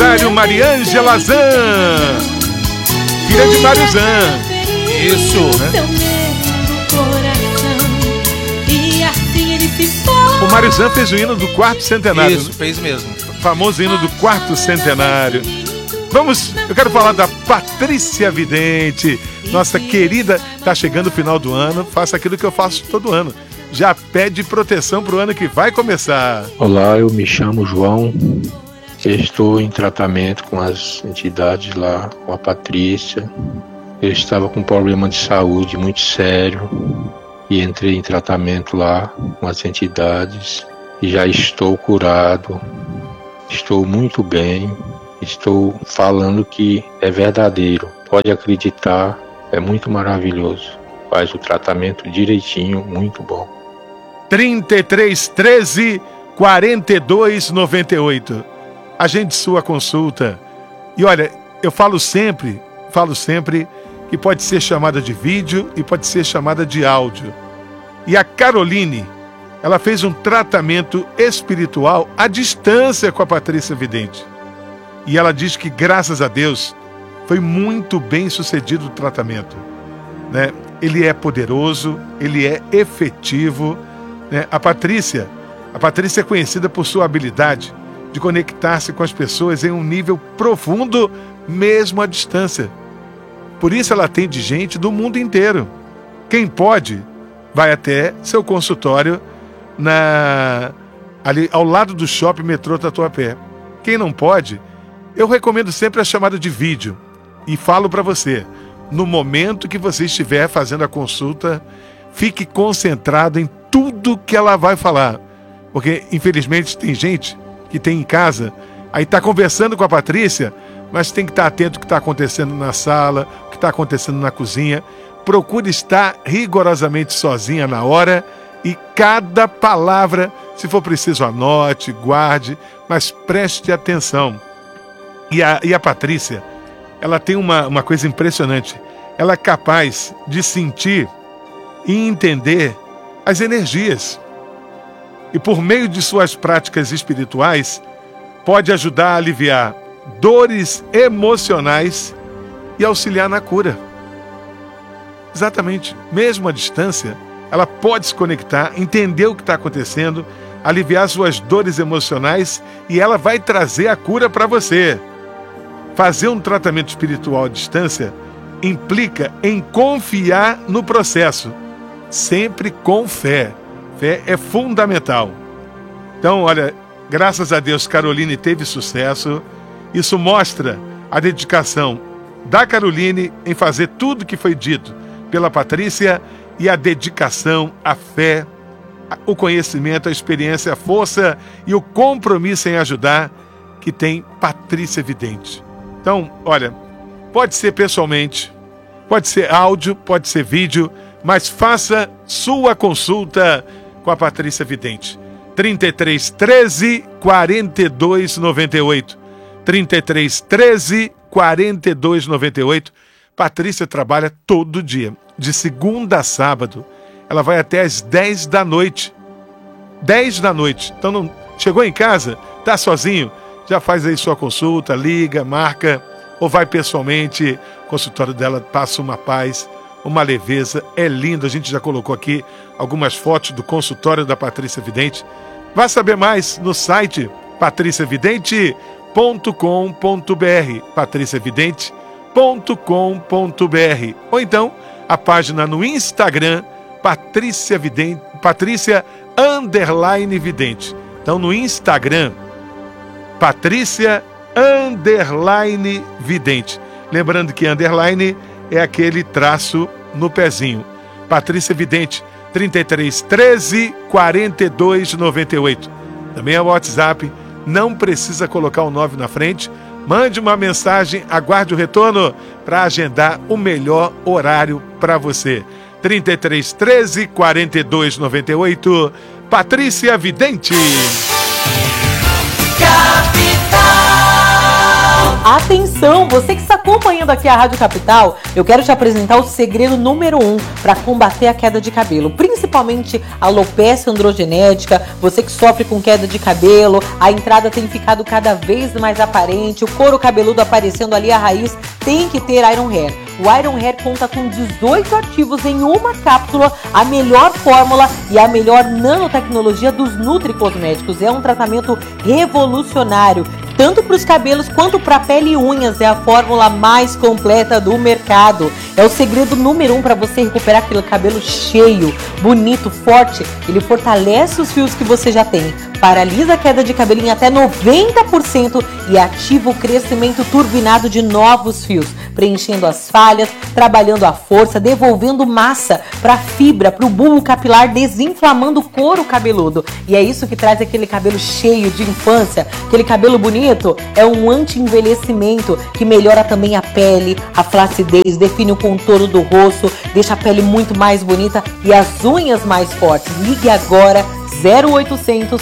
aniversário, Mariângela Zan, filha de Mário Zan. Isso, né? O Mário Zan fez o hino do 4º centenário. Isso, fez mesmo. Famoso hino do 4º centenário. Eu quero falar da Patrícia Vidente, nossa querida. Tá chegando o final do ano, faça aquilo que eu faço todo ano. Já pede proteção pro ano que vai começar. Olá, eu me chamo João. Estou em tratamento com as entidades lá, com a Patrícia. Eu estava com um problema de saúde muito sério e entrei em tratamento lá com as entidades e já estou curado. Estou muito bem. Estou falando que é verdadeiro. Pode acreditar, é muito maravilhoso. Faz o tratamento direitinho, muito bom. 3313 4298. Agende sua consulta. E olha, eu falo sempre que pode ser chamada de vídeo e pode ser chamada de áudio. E a Caroline, ela fez um tratamento espiritual à distância com a Patrícia Vidente. E ela diz que, graças a Deus, foi muito bem sucedido o tratamento, né? Ele é poderoso, ele é efetivo, né? A Patrícia é conhecida por sua habilidade de conectar-se com as pessoas em um nível profundo, mesmo à distância. Por isso ela atende gente do mundo inteiro. Quem pode, vai até seu consultório ali ao lado do shopping metrô Tatuapé. Quem não pode, eu recomendo sempre a chamada de vídeo. E falo para você, no momento que você estiver fazendo a consulta, fique concentrado em tudo que ela vai falar. Porque, infelizmente, tem gente que tem em casa, aí está conversando com a Patrícia, mas tem que estar atento ao que está acontecendo na sala, o que está acontecendo na cozinha. Procure estar rigorosamente sozinha na hora e cada palavra, se for preciso, anote, guarde, mas preste atenção. E a Patrícia, ela tem uma coisa impressionante. Ela é capaz de sentir e entender as energias. E por meio de suas práticas espirituais, pode ajudar a aliviar dores emocionais e auxiliar na cura. Exatamente. Mesmo à distância, ela pode se conectar, entender o que está acontecendo, aliviar suas dores emocionais e ela vai trazer a cura para você. Fazer um tratamento espiritual à distância implica em confiar no processo, sempre com fé. Fé é fundamental. Então, olha, graças a Deus, Caroline teve sucesso. Isso mostra a dedicação da Caroline em fazer tudo que foi dito pela Patrícia e a dedicação, a fé, o conhecimento, a experiência, a força e o compromisso em ajudar que tem Patrícia Vidente. Então, olha, pode ser pessoalmente, pode ser áudio, pode ser vídeo, mas faça sua consulta com a Patrícia Vidente. 3313 4298. 3313 4298. Patrícia trabalha todo dia, de segunda a sábado. Ela vai até às 10 da noite. 10 da noite. Então, não chegou em casa, tá sozinho, já faz aí sua consulta, liga, marca, ou vai pessoalmente. O consultório dela passa uma paz, uma leveza, é lindo. A gente já colocou aqui algumas fotos do consultório da Patrícia Vidente. Vai saber mais no site patriciavidente.com.br, patriciavidente.com.br, ou então a página no Instagram, Patrícia _Vidente. Então no Instagram, Patrícia _Vidente. Lembrando que underline é aquele traço no pezinho. Patrícia Vidente, 3313 4298. Também é o WhatsApp, não precisa colocar o 9 na frente. Mande uma mensagem, aguarde o retorno para agendar o melhor horário para você. 3313 4298. Patrícia Vidente. Atenção, você que está acompanhando ouvindo aqui a Rádio Capital, eu quero te apresentar o segredo número 1 para combater a queda de cabelo, principalmente a alopecia androgenética. Você que sofre com queda de cabelo, a entrada tem ficado cada vez mais aparente, o couro cabeludo aparecendo ali a raiz, tem que ter Iron Hair. O Iron Hair conta com 18 ativos em uma cápsula, a melhor fórmula e a melhor nanotecnologia dos nutricosméticos. É um tratamento revolucionário, tanto para os cabelos quanto para pele e unhas. É a fórmula mais completa do mercado. É o segredo número 1 para você recuperar aquele cabelo cheio, bonito, forte. Ele fortalece os fios que você já tem, paralisa a queda de cabelo em até 90% e ativa o crescimento turbinado de novos fios, preenchendo as falhas, trabalhando a força, devolvendo massa para a fibra, para o bulbo capilar, desinflamando o couro cabeludo. E é isso que traz aquele cabelo cheio de infância, aquele cabelo bonito. É um anti-envelhecimento que melhora também a pele, a flacidez, define o contorno do rosto, deixa a pele muito mais bonita e as unhas mais fortes. Ligue agora 0800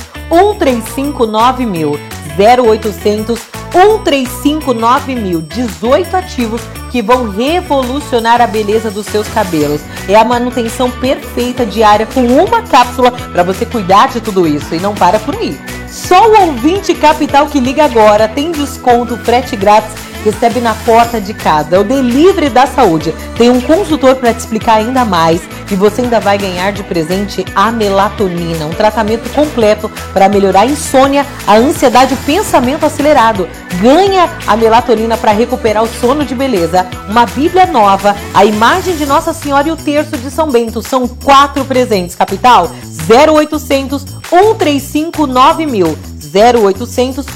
135 9000, 0800 135 9000, 18 ativos que vão revolucionar a beleza dos seus cabelos. É a manutenção perfeita diária com uma cápsula para você cuidar de tudo isso. E não para por aí. Só o ouvinte Capital que liga agora tem desconto, frete grátis, recebe na porta de casa. É o Delivery da Saúde. Tem um consultor para te explicar ainda mais e você ainda vai ganhar de presente a melatonina, um tratamento completo para melhorar a insônia, a ansiedade e o pensamento acelerado. Ganha a melatonina para recuperar o sono de beleza, uma Bíblia nova, a imagem de Nossa Senhora e o terço de São Bento. São 4 presentes. Capital 0800 135 9000, 0800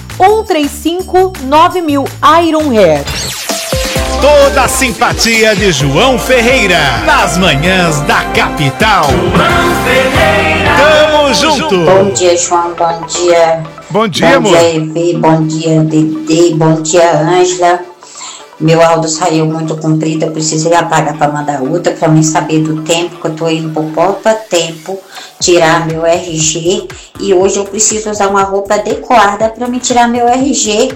135 9000. Iron Hair. Toda a simpatia de João Ferreira nas manhãs da Capital. João Ferreira. Tamo junto. Bom dia, João. Bom dia. Bom dia, amor. Bom dia, Evê. Bom dia, Dedê. Bom dia, Ângela. Meu áudio saiu muito comprido, eu precisei apagar para mandar outra, para mim saber do tempo, que eu tô indo pro Poupa Tempo tirar meu RG, e hoje eu preciso usar uma roupa adequada para me tirar meu RG.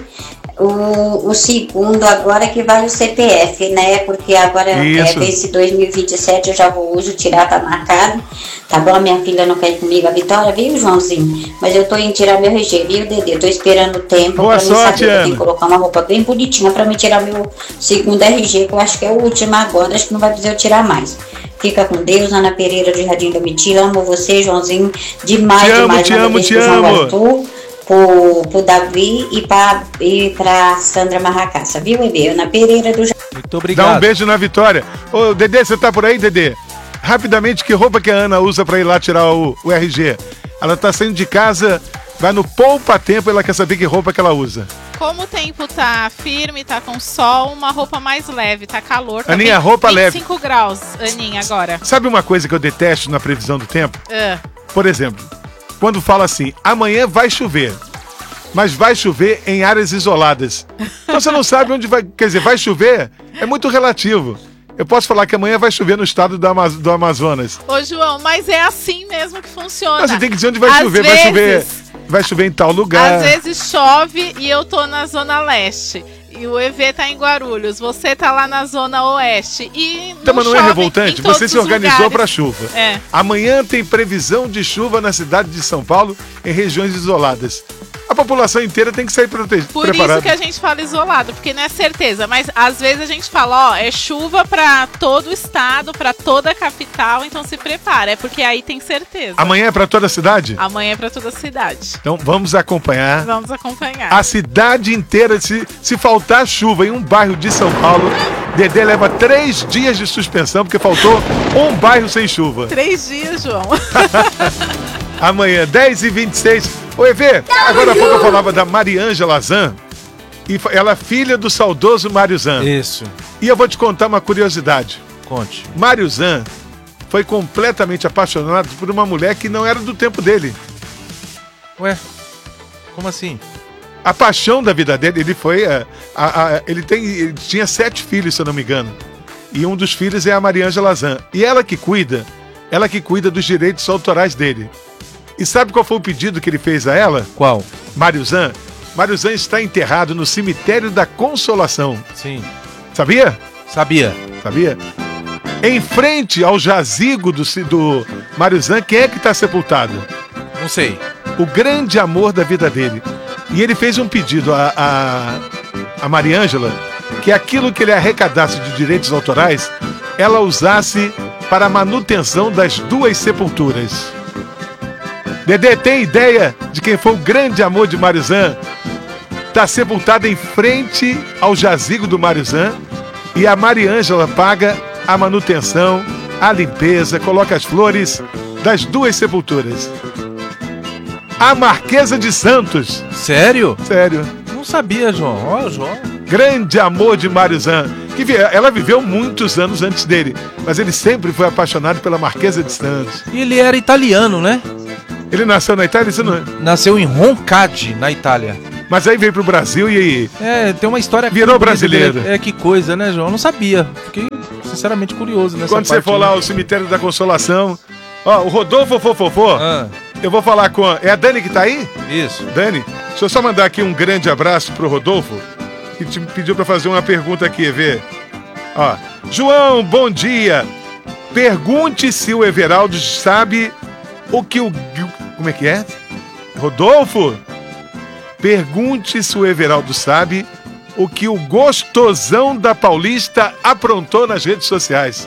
O segundo agora que vai o CPF, né? Porque agora esse 2027 eu já vou uso, tirar, tá marcado. Tá bom, minha filha não quer ir comigo, a Vitória, viu, Joãozinho? Mas eu tô indo tirar meu RG, viu, Dedê? Tô esperando o tempo. Boa pra sorte, mim saber. Eu tenho que colocar uma roupa bem bonitinha pra me tirar meu segundo RG, que eu acho que é o último agora, acho que não vai precisar eu tirar mais. Fica com Deus, Ana Pereira de Jardim da Mitila. Amo você, Joãozinho, demais, demais. Te amo. Pro Davi e pra Sandra Marracaça, viu, bebê? Ana Pereira do Jardim. Muito obrigado. Dá um beijo na Vitória. Ô, Dedê, você tá por aí, Dedê? Rapidamente, que roupa que a Ana usa pra ir lá tirar o RG? Ela tá saindo de casa, vai no Poupa Tempo, ela quer saber que roupa que ela usa. Como o tempo tá firme, tá com sol, uma roupa mais leve, tá calor. Tá Aninha, roupa 25 leve. 25 graus, Aninha, agora. Sabe uma coisa que eu detesto na previsão do tempo? Por exemplo, quando fala assim, amanhã vai chover, mas vai chover em áreas isoladas. Então você não sabe onde vai, quer dizer, vai chover é muito relativo. Eu posso falar que amanhã vai chover no estado do Amazonas. Ô, João, mas é assim mesmo que funciona. Mas você tem que dizer onde vai chover. Vai chover em tal lugar. Às vezes chove e eu tô na Zona Leste. E o EV tá em Guarulhos, você tá lá na Zona Oeste. E então, mas não é revoltante? Você se organizou para chuva. É. Amanhã tem previsão de chuva na cidade de São Paulo, em regiões isoladas. A população inteira tem que sair preparada. Por isso que a gente fala isolado, porque não é certeza. Mas às vezes a gente fala, ó, é chuva para todo o estado, para toda a capital, então se prepara. É porque aí tem certeza. Amanhã é para toda a cidade? Amanhã é para toda a cidade. Então vamos acompanhar. Vamos acompanhar. A cidade inteira, se faltar chuva em um bairro de São Paulo, Dedê leva 3 dias de suspensão, porque faltou um bairro sem chuva. 3 dias, João. Amanhã, 10h26. Ô, Evê, agora há pouco eu falava da Mariângela Zan, e ela é filha do saudoso Mário Zan. Isso. E eu vou te contar uma curiosidade. Conte. Mário Zan foi completamente apaixonado por uma mulher que não era do tempo dele. Ué, como assim? A paixão da vida dele, ele foi... ele tinha 7 filhos, se eu não me engano. E um dos filhos é a Mariângela Zan. E ela que cuida dos direitos autorais dele. E sabe qual foi o pedido que ele fez a ela? Qual? Mário Zan. Mário Zan está enterrado no cemitério da Consolação. Sim. Sabia? Sabia. Em frente ao jazigo do Mariozan, quem é que está sepultado? Não sei. O grande amor da vida dele. E ele fez um pedido a Mariângela que aquilo que ele arrecadasse de direitos autorais, ela usasse para a manutenção das 2 sepulturas. Dedê, tem ideia de quem foi o grande amor de Mariozan? Está sepultado em frente ao jazigo do Mariozan e a Mariângela paga a manutenção, a limpeza, coloca as flores das 2 sepulturas. A Marquesa de Santos. Sério? Sério. Não sabia, João. Olha, João. Grande amor de Mariozan. Ela viveu muitos anos antes dele, mas ele sempre foi apaixonado pela Marquesa de Santos. E ele era italiano, né? Ele nasceu na Itália? Isso não... Nasceu em Roncade, na Itália. Mas aí veio pro Brasil e... tem uma história... Virou brasileiro. Que coisa, né, João? Eu não sabia. Fiquei sinceramente curioso nessa Quando parte. Quando você for lá ao Cemitério da Consolação... Ó, o Rodolfo Fofofô... Eu vou falar com... É a Dani que tá aí? Isso. Dani, deixa eu só mandar aqui um grande abraço pro Rodolfo, que te pediu pra fazer uma pergunta aqui, vê. Ó, João, bom dia. Pergunte se o Everaldo sabe o que o... Como é que é? Rodolfo? Pergunte se o Everaldo sabe o que o gostosão da Paulista aprontou nas redes sociais.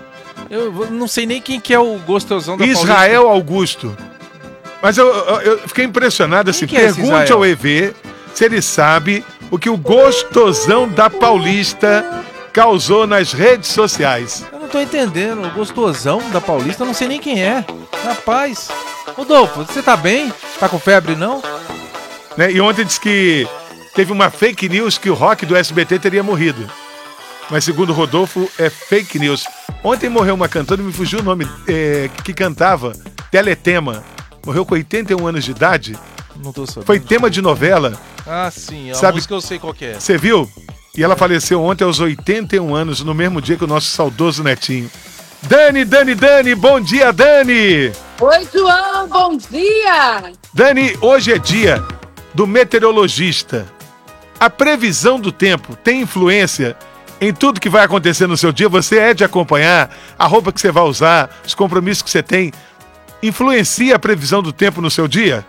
Eu não sei nem quem que é o gostosão da Paulista. Israel Augusto. Mas eu fiquei impressionado assim. Pergunte ao EV se ele sabe o que o gostosão da Paulista causou nas redes sociais. Eu não tô entendendo. O gostosão da Paulista, eu não sei nem quem é. Rapaz. Rodolfo, você tá bem? Tá com febre, não? Né? E ontem disse que teve uma fake news que o Rock do SBT teria morrido. Mas segundo o Rodolfo, é fake news. Ontem morreu uma cantora, me fugiu o nome, que cantava Teletema. Morreu com 81 anos de idade. Não tô sabendo. Foi tema de novela. Ah, sim. Sabe, música eu sei qual que é. Você viu? E ela faleceu ontem aos 81 anos, no mesmo dia que o nosso saudoso netinho. Dani, bom dia, Dani! Oi, João, bom dia! Dani, hoje é dia do meteorologista. A previsão do tempo tem influência em tudo que vai acontecer no seu dia? Você é de acompanhar a roupa que você vai usar, os compromissos que você tem? Influencia a previsão do tempo no seu dia?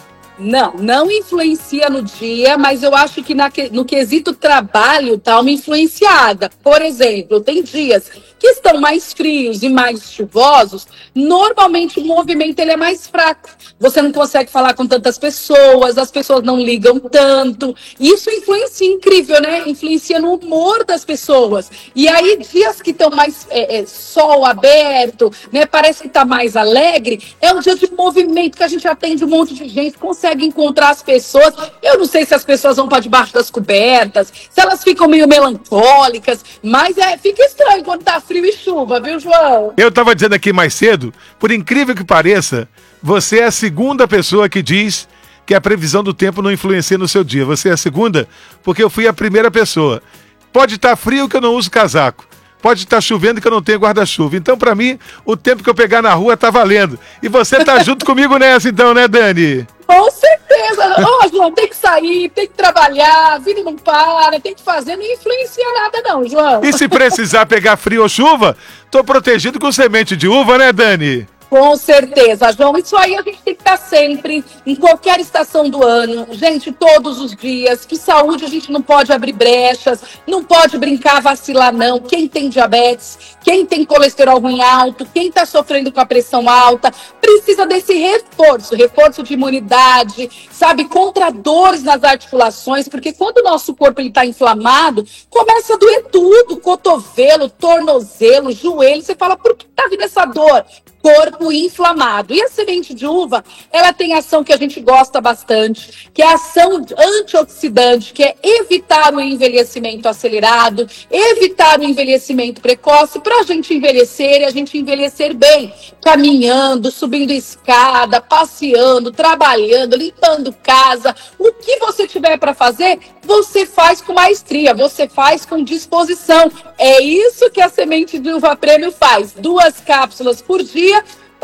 Não influencia no dia, mas eu acho que no quesito trabalho tá uma influenciada. Por exemplo, tem dias que estão mais frios e mais chuvosos, normalmente o movimento ele é mais fraco. Você não consegue falar com tantas pessoas, as pessoas não ligam tanto. Isso influencia, incrível, né? Influencia no humor das pessoas. E aí, dias que estão mais sol aberto, né? Parece que tá mais alegre, é um dia de movimento que a gente atende um monte de gente, consegue encontrar as pessoas. Eu não sei se as pessoas vão para debaixo das cobertas, se elas ficam meio melancólicas, mas fica estranho quando tá frio e chuva, viu, João? Eu tava dizendo aqui mais cedo, por incrível que pareça, você é a segunda pessoa que diz que a previsão do tempo não influencia no seu dia. Você é a segunda, porque eu fui a primeira pessoa. Pode estar frio que eu não uso casaco. Pode estar chovendo que eu não tenho guarda-chuva. Então, pra mim, o tempo que eu pegar na rua tá valendo. E você tá junto comigo nessa então, né, Dani? Com certeza. João, tem que sair, tem que trabalhar, a vida não para, tem que fazer, não influencia nada não, João. E se precisar pegar frio ou chuva, tô protegido com semente de uva, né, Dani? Com certeza, João. Isso aí a gente tem que estar sempre, em qualquer estação do ano. Gente, todos os dias. Que saúde a gente não pode abrir brechas, não pode brincar, vacilar, não. Quem tem diabetes, quem tem colesterol ruim alto, quem está sofrendo com a pressão alta, precisa desse reforço de imunidade, sabe? Contra dores nas articulações, porque quando o nosso corpo está inflamado, começa a doer tudo. Cotovelo, tornozelo, joelho. Você fala, por que está vindo essa dor? Corpo inflamado. E a semente de uva, ela tem ação que a gente gosta bastante, que é a ação antioxidante, que é evitar o envelhecimento acelerado, evitar o envelhecimento precoce, para a gente envelhecer e a gente envelhecer bem, caminhando, subindo escada, passeando, trabalhando, limpando casa. O que você tiver para fazer, você faz com maestria, você faz com disposição. É isso que a semente de uva prêmio faz. 2 cápsulas por dia,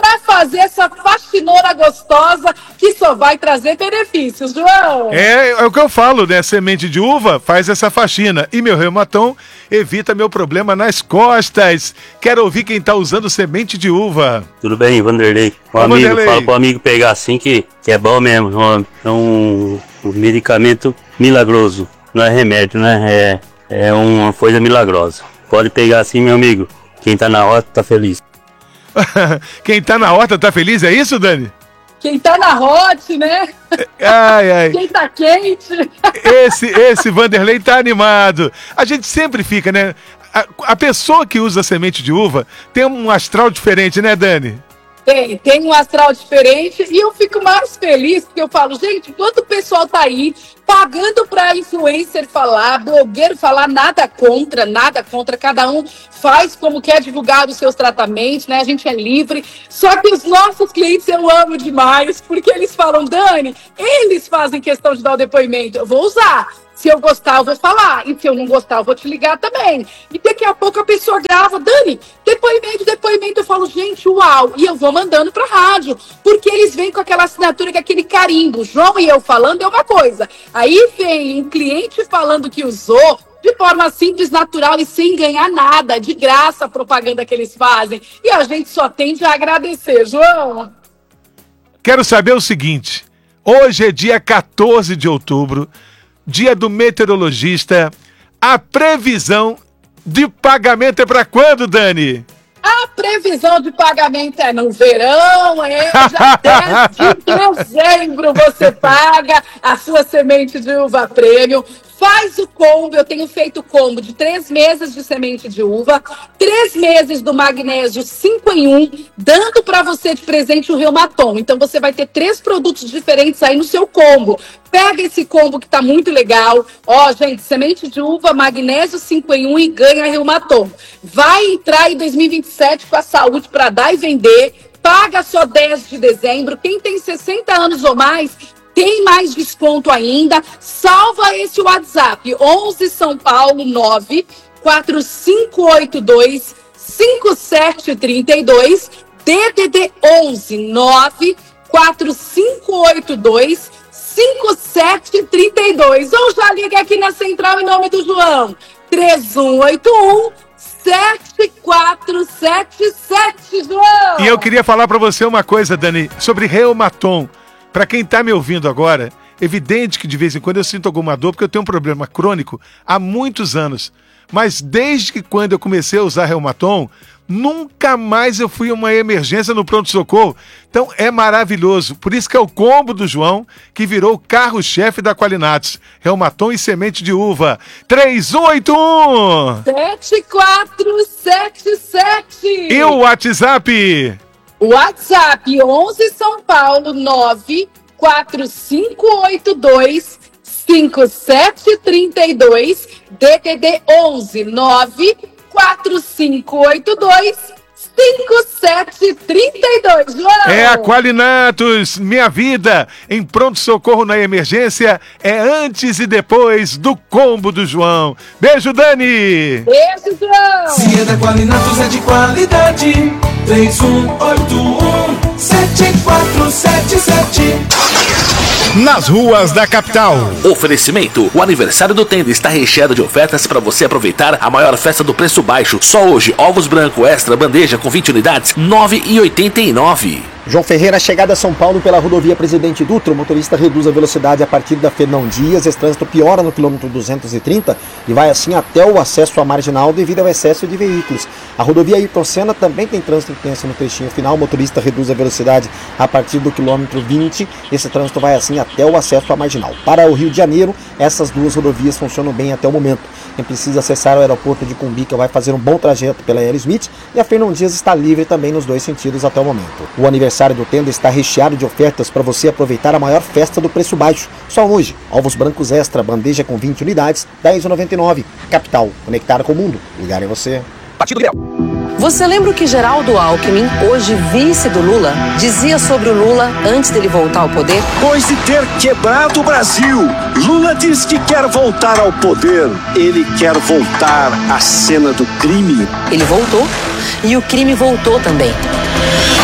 para fazer essa faxinona gostosa que só vai trazer benefícios, João. É o que eu falo, né? Semente de uva faz essa faxina. E meu Reumaton evita meu problema nas costas. Quero ouvir quem tá usando semente de uva. Tudo bem, Vanderlei? Vanderlei. Fala pro amigo pegar assim que é bom mesmo. É um medicamento milagroso. Não é remédio, né? É uma coisa milagrosa. Pode pegar assim, meu amigo. Quem tá na horta tá feliz. Quem tá na horta tá feliz, é isso, Dani? Quem tá na hot, né? Ai. Quem tá quente. Esse Vanderlei tá animado. A gente sempre fica, né? A pessoa que usa semente de uva tem um astral diferente, né, Dani? Tem um astral diferente e eu fico mais feliz porque eu falo, gente, enquanto o pessoal tá aí pagando pra influencer falar, blogueiro falar, nada contra, cada um faz como quer divulgar os seus tratamentos, né? A gente é livre. Só que os nossos clientes eu amo demais, porque eles falam, Dani, eles fazem questão de dar o depoimento, eu vou usar. Se eu gostar, eu vou falar. E se eu não gostar, eu vou te ligar também. E daqui a pouco a pessoa grava, Dani, depoimento. Eu falo, gente, uau. E eu vou mandando pra rádio. Porque eles vêm com aquela assinatura, com aquele carimbo. João e eu falando é uma coisa. Aí vem um cliente falando que usou de forma simples, natural e sem ganhar nada. De graça a propaganda que eles fazem. E a gente só tende a agradecer, João. Quero saber o seguinte. Hoje é dia 14 de outubro. Dia do meteorologista. A previsão de pagamento é para quando, Dani? A previsão de pagamento é no verão, já 10 de dezembro você paga a sua semente de uva prêmio. Faz o combo, eu tenho feito combo de 3 meses de semente de uva, 3 meses do magnésio 5 em 1, dando para você de presente o Reumaton. Então você vai ter 3 produtos diferentes aí no seu combo. Pega esse combo que tá muito legal. Ó, gente, semente de uva, magnésio 5 em 1 e ganha Reumaton. Vai entrar em 2027 com a saúde para dar e vender. Paga só 10 de dezembro. Quem tem 60 anos ou mais tem mais desconto ainda. Salva esse WhatsApp, 11 São Paulo 9 4582 5732, DDD 11 9 4582 5732. Ou já liga aqui na central em nome do João, 3181 7477, João. E eu queria falar para você uma coisa, Dani, sobre Reumaton. Para quem tá me ouvindo agora, evidente que de vez em quando eu sinto alguma dor, porque eu tenho um problema crônico há muitos anos. Mas desde que quando eu comecei a usar Reumaton, nunca mais eu fui a uma emergência no pronto-socorro. Então é maravilhoso. Por isso que é o combo do João, que virou o carro-chefe da Qualinatos. Reumaton e semente de uva. 3181 7477. E o WhatsApp? WhatsApp 11 São Paulo 9 4582 5732, DDD 11 9 4582 5732, João. É a Qualinatos, minha vida em pronto-socorro na emergência é antes e depois do combo do João. Beijo, Dani! Beijo, João! Se é da Qualinatos é de qualidade. 3181-7477. Nas ruas da capital. Oferecimento: o aniversário do Tenda está recheado de ofertas para você aproveitar a maior festa do preço baixo. Só hoje, ovos branco extra bandeja com 20 unidades, R$ 9,89. João Ferreira, chegada a São Paulo pela rodovia Presidente Dutra. O motorista reduz a velocidade a partir da Fernão Dias. Esse trânsito piora no quilômetro 230 e vai assim até o acesso à Marginal devido ao excesso de veículos. A rodovia Ayrton Senna também tem trânsito intenso no trechinho final. O motorista reduz a velocidade a partir do quilômetro 20. Esse trânsito vai assim até o acesso à Marginal. Para o Rio de Janeiro, essas duas rodovias funcionam bem até o momento. Quem precisa acessar o aeroporto de Cumbica vai fazer um bom trajeto pela Aerosmith e a Fernão Dias está livre também nos dois sentidos até o momento. O aniversário do Tenda está recheado de ofertas para você aproveitar a maior festa do preço baixo. Só hoje, ovos brancos extra, bandeja com 20 unidades, R$ 10,99. Capital, conectada com o mundo. Ligar em você. Partido Grêmio. Você lembra o que Geraldo Alckmin, hoje vice do Lula, dizia sobre o Lula antes dele voltar ao poder? Depois de ter quebrado o Brasil, Lula diz que quer voltar ao poder. Ele quer voltar à cena do crime. Ele voltou e o crime voltou também.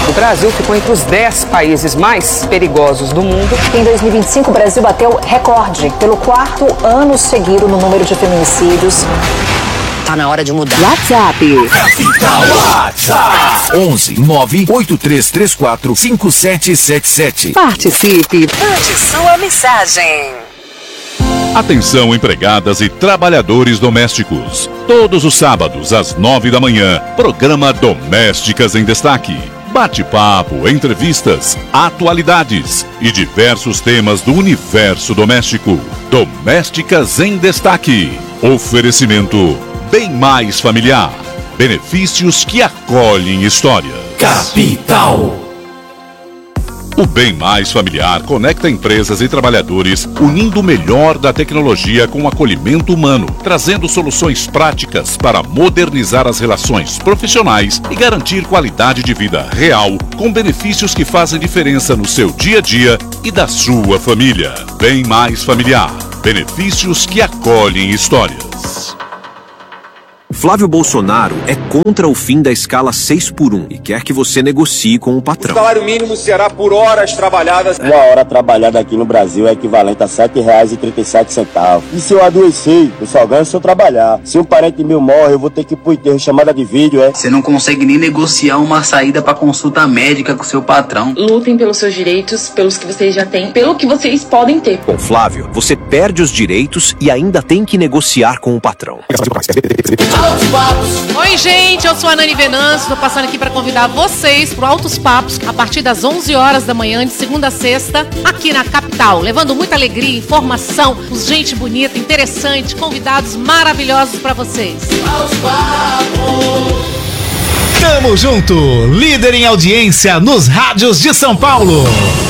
O Brasil ficou entre os 10 países mais perigosos do mundo. Em 2025, o Brasil bateu recorde pelo 4º ano seguido no número de feminicídios. Tá na hora de mudar. WhatsApp. WhatsApp 11 98334 5777. Participe. Mande sua mensagem. Atenção, empregadas e trabalhadores domésticos. Todos os sábados, às 9 da manhã, programa Domésticas em Destaque. Bate-papo, entrevistas, atualidades e diversos temas do universo doméstico. Domésticas em Destaque. Oferecimento Bem Mais Familiar. Benefícios que acolhem histórias. Capital. O Bem Mais Familiar conecta empresas e trabalhadores, unindo o melhor da tecnologia com o acolhimento humano, trazendo soluções práticas para modernizar as relações profissionais e garantir qualidade de vida real, com benefícios que fazem diferença no seu dia a dia e da sua família. Bem Mais Familiar. Benefícios que acolhem histórias. Flávio Bolsonaro é contra o fim da escala 6x1 e quer que você negocie com o patrão. O salário mínimo será por horas trabalhadas. Uma hora trabalhada aqui no Brasil é equivalente a R$ 7,37. E se eu adoecer, eu só ganho se eu trabalhar. Se um parente meu morre, eu vou ter que ir pro enterro, chamada de vídeo, é? Você não consegue nem negociar uma saída pra consulta médica com seu patrão. Lutem pelos seus direitos, pelos que vocês já têm, pelo que vocês podem ter. Com Flávio, você perde os direitos e ainda tem que negociar com o patrão. Oi, gente, eu sou a Nani Venâncio, tô passando aqui para convidar vocês pro Altos Papos a partir das 11 horas da manhã, de segunda a sexta, aqui na capital, levando muita alegria, informação, gente bonita, interessante, convidados maravilhosos para vocês. Tamo junto, líder em audiência nos rádios de São Paulo.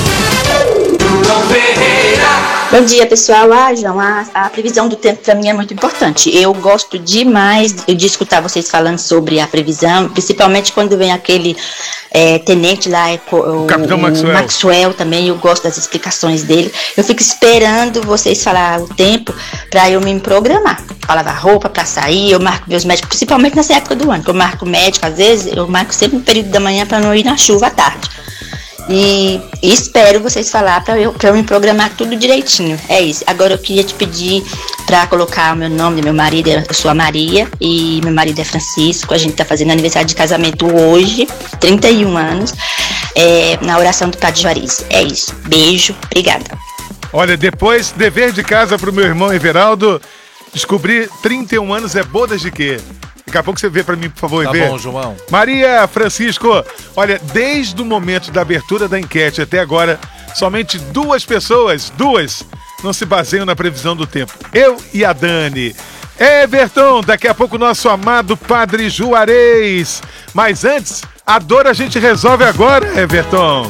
Bom dia, pessoal. João, a previsão do tempo para mim é muito importante. Eu gosto demais de escutar vocês falando sobre a previsão, principalmente quando vem aquele tenente lá, o Capitão Maxwell também. Eu gosto das explicações dele. Eu fico esperando vocês falar o tempo para eu me programar. Pra lavar roupa, para sair, eu marco meus médicos, principalmente nessa época do ano, que eu marco médico, às vezes, eu marco sempre no período da manhã para não ir na chuva à tarde. E espero vocês falar para eu me programar tudo direitinho. É isso. Agora eu queria te pedir para colocar o meu nome do meu marido. Eu sou a Maria e meu marido é Francisco. A gente tá fazendo aniversário de casamento hoje, 31 anos, na oração do Padre Juarez. É isso. Beijo. Obrigada. Olha, depois, dever de casa pro meu irmão Everaldo. Descobrir 31 anos é bodas de quê? Daqui a pouco você vê pra mim, por favor, Tá ver. bom, João. Maria Francisco, olha, desde o momento da abertura da enquete até agora, somente duas pessoas, não se baseiam na previsão do tempo. Eu e a Dani. Everton, daqui a pouco o nosso amado Padre Juarez. Mas antes, a dor a gente resolve agora, Everton.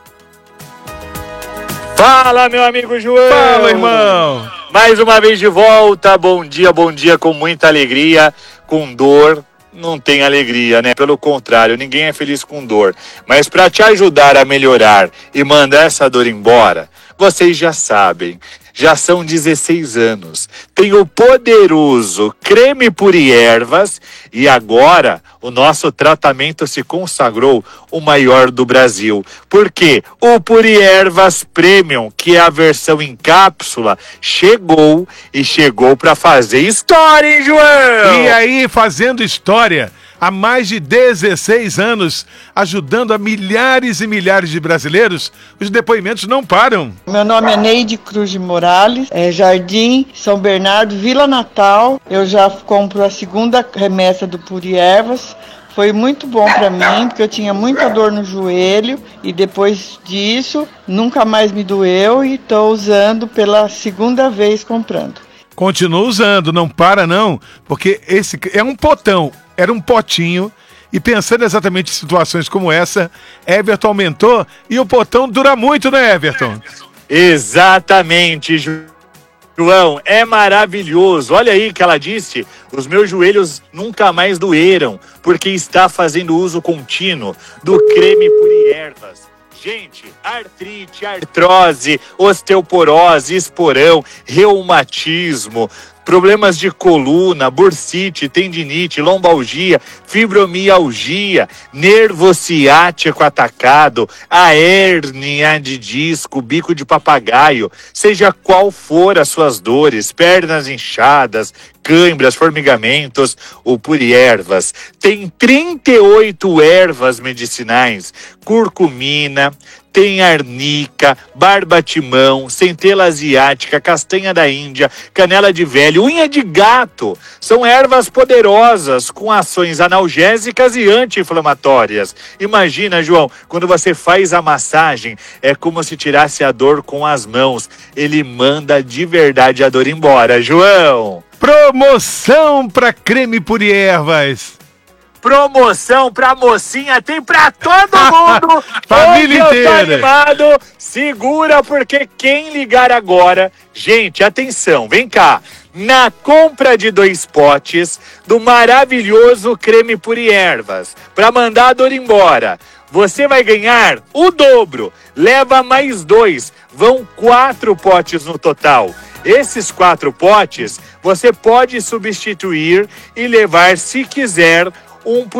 Fala, meu amigo João. Fala, irmão. Mais uma vez de volta, bom dia, com muita alegria, com dor, não tem alegria, né? Pelo contrário, ninguém é feliz com dor. Mas para te ajudar a melhorar e mandar essa dor embora, vocês já sabem, já são 16 anos, tem o poderoso creme Puri Ervas e agora o nosso tratamento se consagrou o maior do Brasil. Porque o Puri Ervas Premium, que é a versão em cápsula, chegou para fazer história, hein, João? E aí, fazendo história, há mais de 16 anos, ajudando a milhares e milhares de brasileiros, os depoimentos não param. Meu nome é Neide Cruz de Morales, Jardim São Bernardo, Vila Natal. Eu já compro a segunda remessa do Puri Ervas. Foi muito bom para mim, porque eu tinha muita dor no joelho e depois disso nunca mais me doeu e estou usando pela segunda vez comprando. Continua usando, não para não, porque esse é um potão, era um potinho, e pensando exatamente em situações como essa, Everton aumentou e o potão dura muito, né, Everton? Exatamente, João, é maravilhoso. Olha aí que ela disse, os meus joelhos nunca mais doeram, porque está fazendo uso contínuo do creme Puri Ervas. Gente, artrite, artrose, osteoporose, esporão, reumatismo, problemas de coluna, bursite, tendinite, lombalgia, fibromialgia, nervo ciático atacado, a hérnia de disco, bico de papagaio, seja qual for as suas dores, pernas inchadas, cãibras, formigamentos, o Puriervas tem 38 ervas medicinais, curcumina, tem arnica, barbatimão, centela asiática, castanha da Índia, canela de velho, unha de gato. São ervas poderosas com ações analgésicas e anti-inflamatórias. Imagina, João, quando você faz a massagem, é como se tirasse a dor com as mãos. Ele manda de verdade a dor embora, João. Promoção para creme Puriervas. Promoção pra mocinha, tem pra todo mundo. Família Hoje eu tô inteira. animado. Segura, porque quem ligar agora... Gente, atenção, vem cá. Na compra de 2 potes do maravilhoso creme Puriervas, pra mandar a dor embora, você vai ganhar o dobro. Leva mais 2, vão 4 potes no total. Esses 4 potes, você pode substituir e levar, se quiser, um